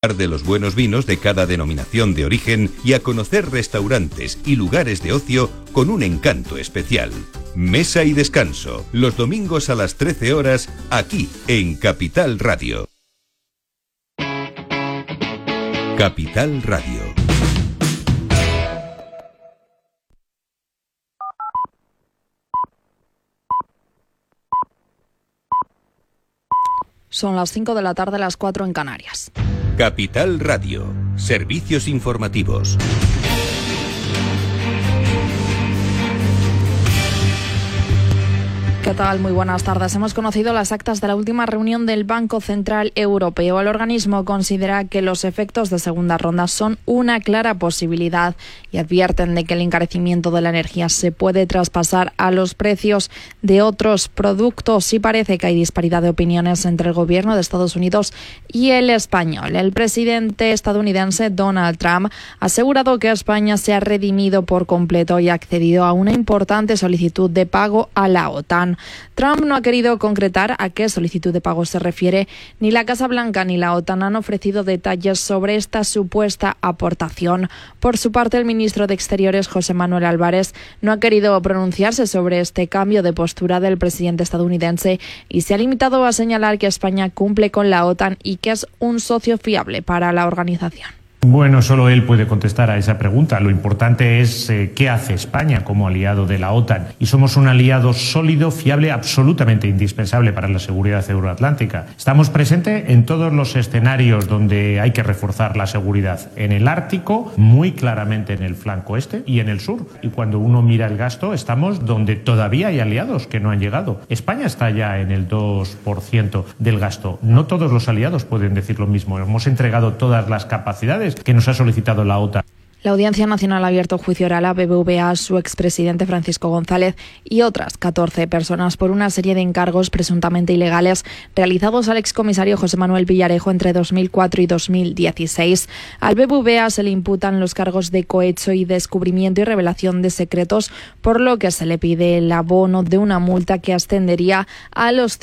de los buenos vinos de cada denominación de origen y a conocer restaurantes y lugares de ocio con un encanto especial. Mesa y descanso, los domingos a las 13 horas, aquí en Capital Radio. Capital Radio. Son las 5 de la tarde, las 4 en Canarias. Capital Radio. Servicios informativos. ¿Qué tal? Muy buenas tardes. Hemos conocido las actas de la última reunión del Banco Central Europeo. El organismo considera que los efectos de segunda ronda son una clara posibilidad y advierten de que el encarecimiento de la energía se puede traspasar a los precios de otros productos y parece que hay disparidad de opiniones entre el gobierno de Estados Unidos y el español. El presidente estadounidense Donald Trump ha asegurado que España se ha redimido por completo y ha accedido a una importante solicitud de pago a la OTAN. Trump no ha querido concretar a qué solicitud de pago se refiere. Ni la Casa Blanca ni la OTAN han ofrecido detalles sobre esta supuesta aportación. Por su parte, el ministro de Exteriores, José Manuel Álvarez, no ha querido pronunciarse sobre este cambio de postura del presidente estadounidense y se ha limitado a señalar que España cumple con la OTAN y que es un socio fiable para la organización. Bueno, solo él puede contestar a esa pregunta. Lo importante es qué hace España como aliado de la OTAN. Y somos un aliado sólido, fiable, absolutamente indispensable para la seguridad euroatlántica. Estamos presentes en todos los escenarios donde hay que reforzar la seguridad. En el Ártico, muy claramente en el flanco este y en el sur. Y cuando uno mira el gasto, estamos donde todavía hay aliados que no han llegado. España está ya en el 2% del gasto. No todos los aliados pueden decir lo mismo. Hemos entregado todas las capacidades que nos ha solicitado la OTAN. La Audiencia Nacional ha abierto juicio oral a BBVA, a su expresidente Francisco González y otras 14 personas por una serie de encargos presuntamente ilegales realizados al excomisario José Manuel Villarejo entre 2004 y 2016. Al BBVA se le imputan los cargos de cohecho y descubrimiento y revelación de secretos, por lo que se le pide el abono de una multa que ascendería a los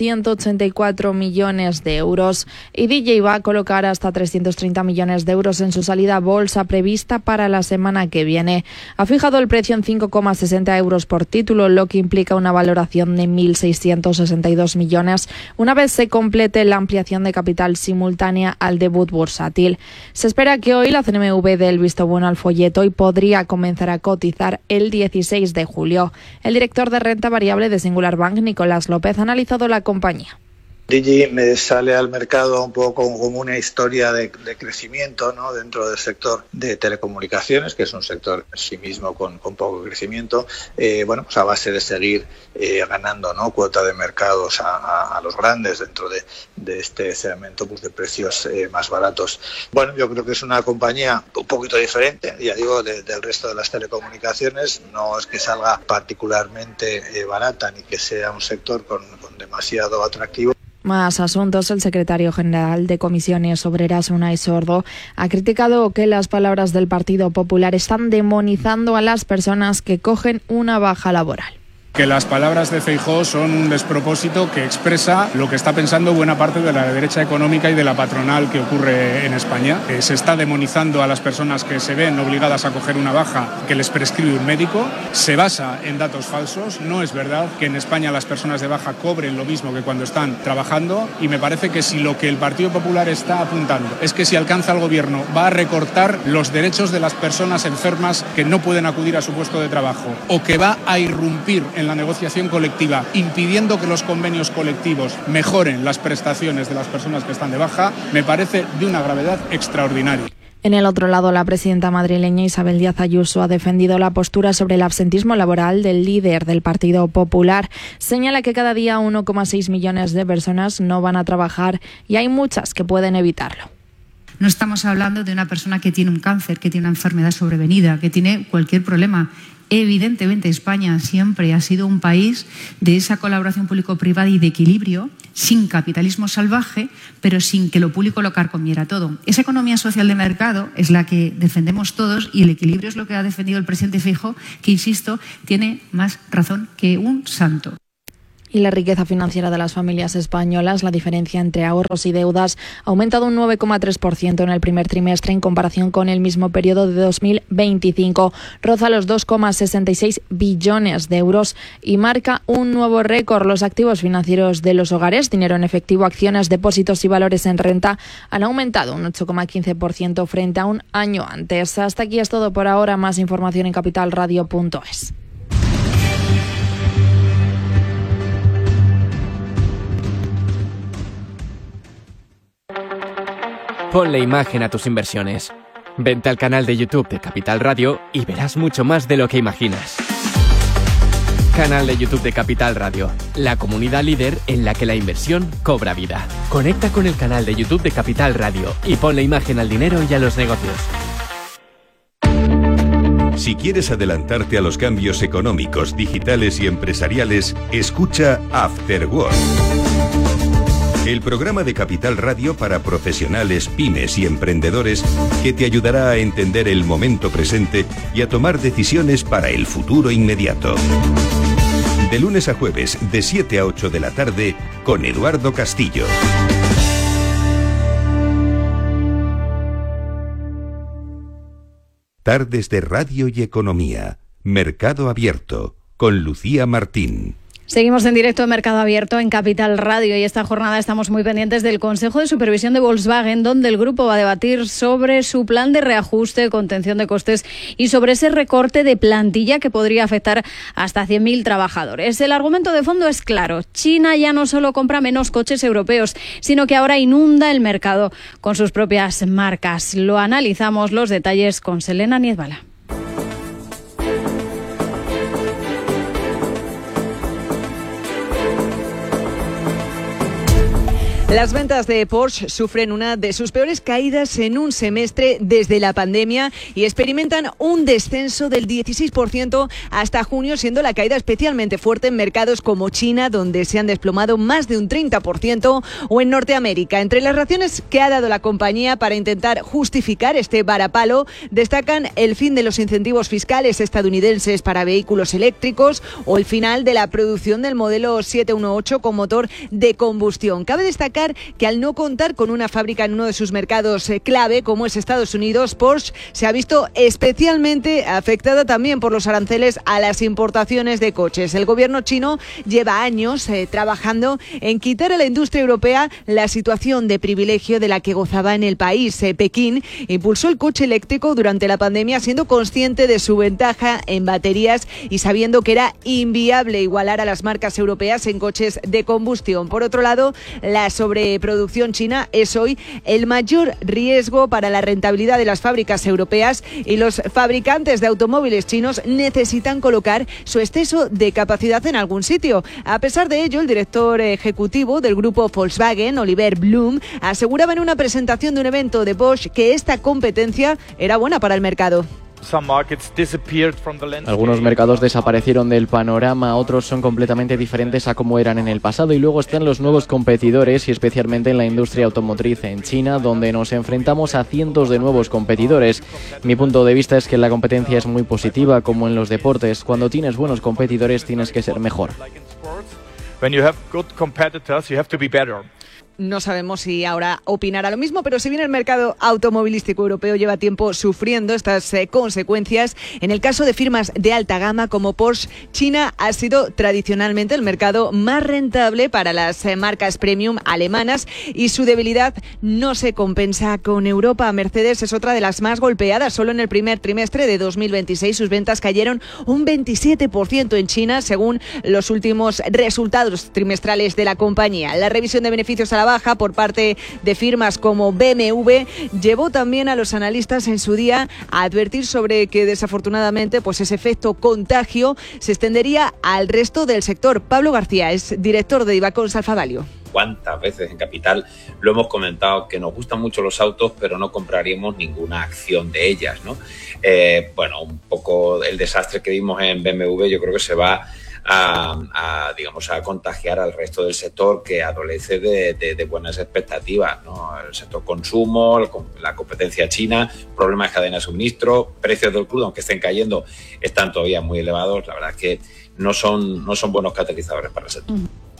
184 millones de euros. Y DJ va a colocar hasta 330 millones de euros en su salida a bolsa prevista para la semana que viene. Ha fijado el precio en 5,60 euros por título, lo que implica una valoración de 1.662 millones una vez se complete la ampliación de capital simultánea al debut bursátil. Se espera que hoy la CNMV dé el visto bueno al folleto y podría comenzar a cotizar el 16 de julio. El director de renta variable de Singular Bank, Nicolás López, ha analizado la compañía. Digi me sale al mercado un poco como una historia de crecimiento, ¿no?, dentro del sector de telecomunicaciones, que es un sector en sí mismo con poco crecimiento, pues a base de seguir ganando, ¿no?, cuota de mercados a los grandes dentro de este segmento, pues, de precios más baratos. Bueno, yo creo que es una compañía un poquito diferente, ya digo, del resto de las telecomunicaciones. No es que salga particularmente barata ni que sea un sector con demasiado atractivo. Más asuntos. El secretario general de Comisiones Obreras, Unai Sordo, ha criticado que las palabras del Partido Popular están demonizando a las personas que cogen una baja laboral. Que las palabras de Feijóo son un despropósito que expresa lo que está pensando buena parte de la derecha económica y de la patronal que ocurre en España. Se está demonizando a las personas que se ven obligadas a coger una baja que les prescribe un médico. Se basa en datos falsos. No es verdad que en España las personas de baja cobren lo mismo que cuando están trabajando, y me parece que si lo que el Partido Popular está apuntando es que si alcanza el gobierno va a recortar los derechos de las personas enfermas que no pueden acudir a su puesto de trabajo, o que va a irrumpir en la negociación colectiva, impidiendo que los convenios colectivos mejoren las prestaciones de las personas que están de baja, me parece de una gravedad extraordinaria. En el otro lado, la presidenta madrileña Isabel Díaz Ayuso ha defendido la postura sobre el absentismo laboral del líder del Partido Popular. Señala que cada día 1,6 millones de personas no van a trabajar y hay muchas que pueden evitarlo. No estamos hablando de una persona que tiene un cáncer, que tiene una enfermedad sobrevenida, que tiene cualquier problema. Evidentemente, España siempre ha sido un país de esa colaboración público-privada y de equilibrio, sin capitalismo salvaje, pero sin que lo público lo carcomiera todo. Esa economía social de mercado es la que defendemos todos, y el equilibrio es lo que ha defendido el presidente Feijóo, que, insisto, tiene más razón que un santo. Y la riqueza financiera de las familias españolas, la diferencia entre ahorros y deudas, ha aumentado un 9,3% en el primer trimestre en comparación con el mismo periodo de 2025. Roza los 2,66 billones de euros y marca un nuevo récord. Los activos financieros de los hogares, dinero en efectivo, acciones, depósitos y valores en renta, han aumentado un 8,15% frente a un año antes. Hasta aquí es todo por ahora. Más información en capitalradio.es. Ponle imagen a tus inversiones. Vente al canal de YouTube de Capital Radio y verás mucho más de lo que imaginas. Canal de YouTube de Capital Radio, la comunidad líder en la que la inversión cobra vida. Conecta con el canal de YouTube de Capital Radio y ponle imagen al dinero y a los negocios. Si quieres adelantarte a los cambios económicos, digitales y empresariales, escucha After Work. El programa de Capital Radio para profesionales, pymes y emprendedores que te ayudará a entender el momento presente y a tomar decisiones para el futuro inmediato. De lunes a jueves, de 7 a 8 de la tarde, con Eduardo Castillo. Tardes de Radio y Economía. Mercado Abierto, con Lucía Martín. Seguimos en directo en Mercado Abierto en Capital Radio y esta jornada estamos muy pendientes del Consejo de Supervisión de Volkswagen, donde el grupo va a debatir sobre su plan de reajuste, contención de costes y sobre ese recorte de plantilla que podría afectar hasta 100.000 trabajadores. El argumento de fondo es claro. China ya no solo compra menos coches europeos, sino que ahora inunda el mercado con sus propias marcas. Lo analizamos los detalles con Selena Niezbala. Las ventas de Porsche sufren una de sus peores caídas en un semestre desde la pandemia y experimentan un descenso del 16% hasta junio, siendo la caída especialmente fuerte en mercados como China, donde se han desplomado más de un 30%, o en Norteamérica. Entre las razones que ha dado la compañía para intentar justificar este varapalo, destacan el fin de los incentivos fiscales estadounidenses para vehículos eléctricos o el final de la producción del modelo 718 con motor de combustión. Cabe destacar que al no contar con una fábrica en uno de sus mercados clave, como es Estados Unidos, Porsche se ha visto especialmente afectada también por los aranceles a las importaciones de coches. El gobierno chino lleva años trabajando en quitar a la industria europea la situación de privilegio de la que gozaba en el país. Pekín impulsó el coche eléctrico durante la pandemia, siendo consciente de su ventaja en baterías y sabiendo que era inviable igualar a las marcas europeas en coches de combustión. Por otro lado, la sobreproducción china es hoy el mayor riesgo para la rentabilidad de las fábricas europeas y los fabricantes de automóviles chinos necesitan colocar su exceso de capacidad en algún sitio. A pesar de ello, el director ejecutivo del grupo Volkswagen, Oliver Blume, aseguraba en una presentación de un evento de Bosch que esta competencia era buena para el mercado. Algunos mercados desaparecieron del panorama, otros son completamente diferentes a como eran en el pasado, y luego están los nuevos competidores, y especialmente en la industria automotriz en China, donde nos enfrentamos a cientos de nuevos competidores. Mi punto de vista es que la competencia es muy positiva, como en los deportes. Cuando tienes buenos competidores tienes que ser mejor. No sabemos si ahora opinará lo mismo, pero si bien el mercado automovilístico europeo lleva tiempo sufriendo estas consecuencias, en el caso de firmas de alta gama como Porsche, China ha sido tradicionalmente el mercado más rentable para las marcas premium alemanas y su debilidad no se compensa con Europa. Mercedes es otra de las más golpeadas. Solo en el primer trimestre de 2026 sus ventas cayeron un 27% en China, según los últimos resultados trimestrales de la compañía. La revisión de beneficios a la baja por parte de firmas como BMW llevó también a los analistas en su día a advertir sobre que desafortunadamente pues ese efecto contagio se extendería al resto del sector. Pablo García es director de Ibacons Alfa Value. ¿Cuántas veces en Capital lo hemos comentado que nos gustan mucho los autos, pero no compraríamos ninguna acción de ellas, ¿no? Bueno, un poco el desastre que vimos en BMW yo creo que se va a contagiar al resto del sector, que adolece de buenas expectativas, ¿no? El sector consumo, la competencia china, problemas de cadena de suministro, precios del crudo, aunque estén cayendo, están todavía muy elevados. La verdad es que no son buenos catalizadores para el sector.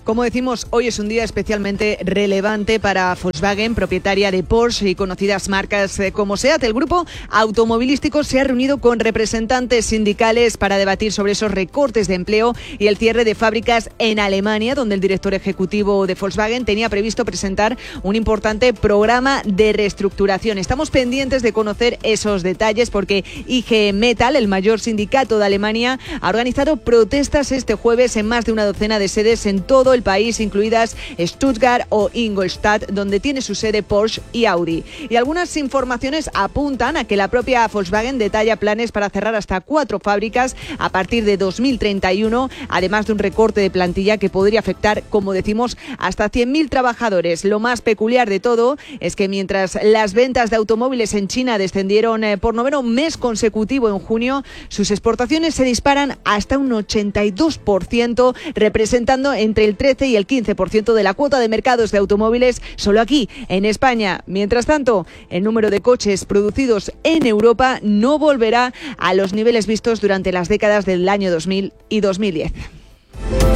Como decimos, hoy es un día especialmente relevante para Volkswagen, propietaria de Porsche y conocidas marcas como SEAT. El grupo automovilístico se ha reunido con representantes sindicales para debatir sobre esos recortes de empleo y el cierre de fábricas en Alemania, donde el director ejecutivo de Volkswagen tenía previsto presentar un importante programa de reestructuración. Estamos pendientes de conocer esos detalles porque IG Metall, el mayor sindicato de Alemania, ha organizado protestas este jueves en más de una docena de sedes en todo el país, incluidas Stuttgart o Ingolstadt, donde tiene su sede Porsche y Audi. Y algunas informaciones apuntan a que la propia Volkswagen detalla planes para cerrar hasta 4 fábricas a partir de 2031, además de un recorte de plantilla que podría afectar, como decimos, hasta 100.000 trabajadores. Lo más peculiar de todo es que mientras las ventas de automóviles en China descendieron por noveno mes consecutivo en junio, sus exportaciones se disparan hasta un 82%, representando entre el 13 y el 15% de la cuota de mercados de automóviles solo aquí, en España. Mientras tanto, el número de coches producidos en Europa no volverá a los niveles vistos durante las décadas del año 2000 y 2010.